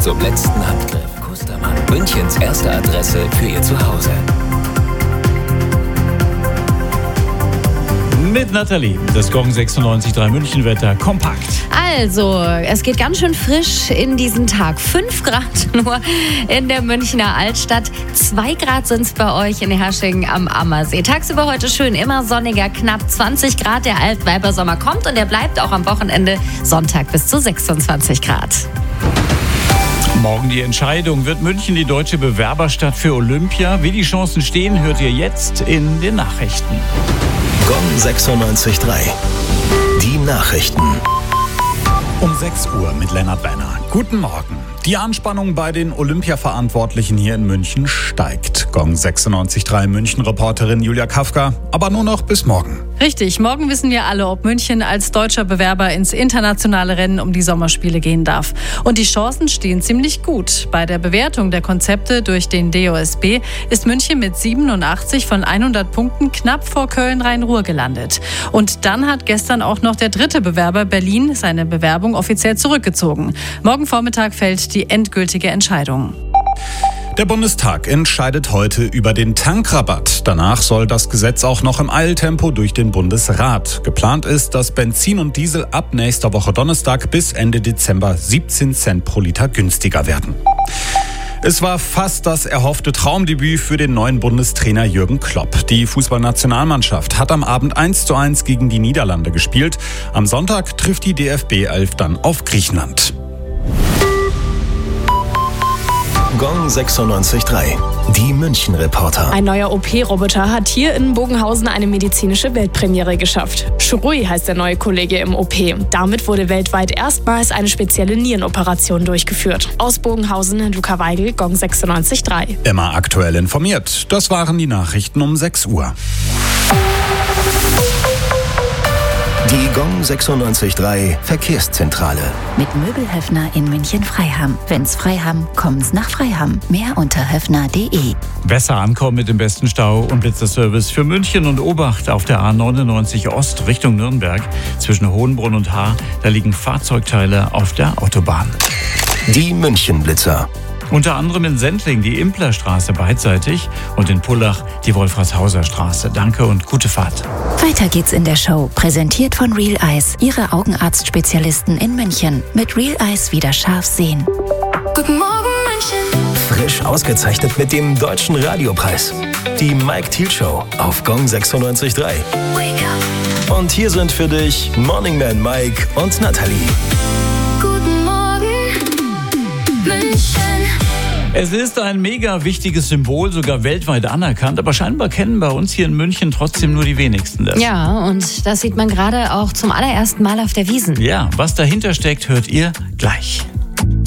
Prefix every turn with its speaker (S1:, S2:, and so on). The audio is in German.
S1: zum letzten Handgriff. Kustermann, Münchens erste Adresse für Ihr Zuhause.
S2: Mit Nathalie, das Gong 96.3 München-Wetter kompakt.
S3: Also, es geht ganz schön frisch in diesen Tag. 5 Grad nur in der Münchner Altstadt. 2 Grad sind es bei euch in Hersching am Ammersee. Tagsüber heute schön, immer sonniger, knapp 20 Grad. Der Altweibersommer kommt und der bleibt auch am Wochenende Sonntag bis zu 26 Grad.
S2: Morgen die Entscheidung. Wird München die deutsche Bewerberstadt für Olympia? Wie die Chancen stehen, hört ihr jetzt in den Nachrichten.
S4: Gong 96.3. Die Nachrichten.
S5: Um 6 Uhr mit Lennart Benner. Guten Morgen. Die Anspannung bei den Olympia-Verantwortlichen hier in München steigt. Gong 96.3 München-Reporterin Julia Kafka, aber nur noch bis morgen.
S6: Richtig, morgen wissen wir alle, ob München als deutscher Bewerber ins internationale Rennen um die Sommerspiele gehen darf. Und die Chancen stehen ziemlich gut. Bei der Bewertung der Konzepte durch den DOSB ist München mit 87 von 100 Punkten knapp vor Köln-Rhein-Ruhr gelandet. Und dann hat gestern auch noch der dritte Bewerber Berlin seine Bewerbung offiziell zurückgezogen. Morgen Vormittag fällt die endgültige Entscheidung.
S5: Der Bundestag entscheidet heute über den Tankrabatt. Danach soll das Gesetz auch noch im Eiltempo durch den Bundesrat. Geplant ist, dass Benzin und Diesel ab nächster Woche Donnerstag bis Ende Dezember 17 Cent pro Liter günstiger werden. Es war fast das erhoffte Traumdebüt für den neuen Bundestrainer Jürgen Klopp. Die Fußballnationalmannschaft hat am Abend 1:1 gegen die Niederlande gespielt. Am Sonntag trifft die DFB-Elf dann auf Griechenland.
S4: Gong 96.3. Die München-Reporter.
S7: Ein neuer OP-Roboter hat hier in Bogenhausen eine medizinische Weltpremiere geschafft. Shurui heißt der neue Kollege im OP. Damit wurde weltweit erstmals eine spezielle Nierenoperation durchgeführt. Aus Bogenhausen, Luca Weigel, Gong 96.3.
S5: Immer aktuell informiert. Das waren die Nachrichten um 6 Uhr.
S4: Die Gong 96.3 Verkehrszentrale.
S8: Mit Möbelhöfner in München-Freiham. Wenn's Freiham, kommen's nach Freiham. Mehr unter höfner.de.
S2: Besser ankommen mit dem besten Stau- und Blitzerservice für München und Obacht auf der A99 Ost Richtung Nürnberg. Zwischen Hohenbrunn und Haar, da liegen Fahrzeugteile auf der Autobahn.
S4: Die München-Blitzer.
S2: Unter anderem in Sendling die Implerstraße beidseitig und in Pullach die Wolfratshauser Straße. Danke und gute Fahrt.
S8: Weiter geht's in der Show. Präsentiert von Real Eyes, Ihre Augenarztspezialisten in München. Mit Real Eyes wieder scharf sehen.
S7: Guten Morgen, München.
S4: Frisch ausgezeichnet mit dem Deutschen Radiopreis. Die Mike Thiel Show auf Gong 96.3. Und hier sind für dich Morning Man Mike und Nathalie.
S7: Guten Morgen, München.
S2: Es ist ein mega wichtiges Symbol, sogar weltweit anerkannt, aber scheinbar kennen bei uns hier in München trotzdem nur die wenigsten das.
S3: Ja, und das sieht man gerade auch zum allerersten Mal auf der Wiesn.
S2: Ja, was dahinter steckt, hört ihr gleich.